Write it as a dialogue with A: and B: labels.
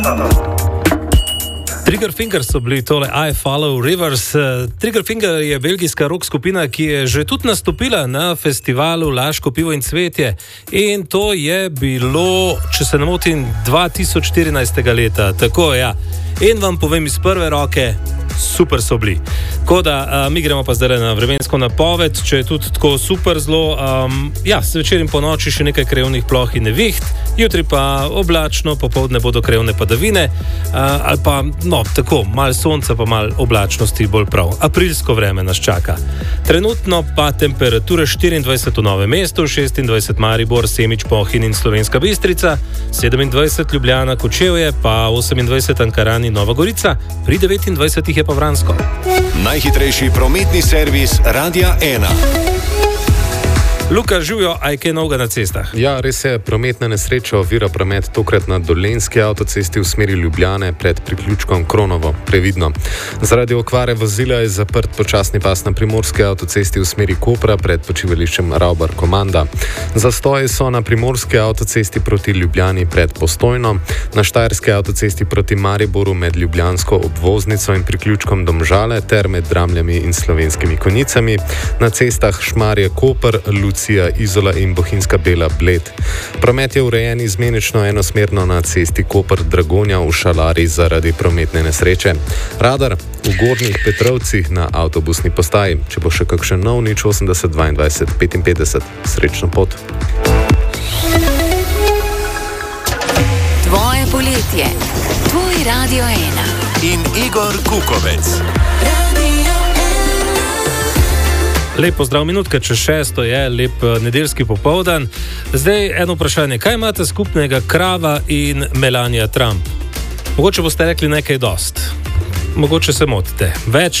A: Triggerfinger so bili tole I Follow Rivers. Triggerfinger je belgijska rock skupina, ki je že tudi nastopila na festivalu Laško pivo in cvetje. In to je bilo, če se ne motim, 2014. leta. Tako, ja. In vam povem iz prve roke, super so bili. Tako da, mi gremo pa zdaj na vremensko napoved, če je tudi tako super zelo. Zvečer in po noči še nekaj krajevnih ploh in neviht, jutri pa oblačno, popoldne bodo krajevne padavine, ali pa, tako, malo sonca pa malo oblačnosti, bolj prav. Aprilsko vreme nas čaka. Trenutno pa temperature 24 v Novem mestu, 26 Maribor, Semič, Pohin in Slovenska Bistrica, 27 Ljubljana, Kočevje, pa 28 Ankaran in Nova Gorica, pri 29 je pa Vransko.
B: Najhitrejši prometni servis Radia 1.
A: Luka, živijo, aj kaj novega na cestah?
C: Ja, res je, prometna nesreča ovira promet tokrat na Dolenjski avtocesti v smeri Ljubljane pred priključkom Kronovo. Previdno. Zaradi okvare vozila je zaprt počasni pas na Primorski avtocesti v smeri Kopra pred počivališčem Ravbar Komanda. Zastoji so na Primorski avtocesti proti Ljubljani pred Postojno, na Štajerski avtocesti proti Mariboru med ljubljansko obvoznico in priključkom Domžale ter med Dramljami in Slovenskimi Konjicami, na cestah Šmarje Koper, Izola in Bohinjska Bela Bled. Promet je urejen izmenično enosmerno na cesti Koper-Dragonja v Šalari zaradi prometne nesreče. Radar v Gornjih Petrovcih na avtobusni postaji. Če bo še kakšen nov, 80 22 55. Srečno pot.
D: Tvoje poletje. Tvoj Radio 1.
B: In Igor Kukovec.
A: Lep pozdrav, minutka čez 6 je, lep nedeljski popoldan. Zdaj eno vprašanje, kaj imate skupnega krava in Melania Trump? Mogoče boste rekli nekaj dost. Mogoče se motite. Več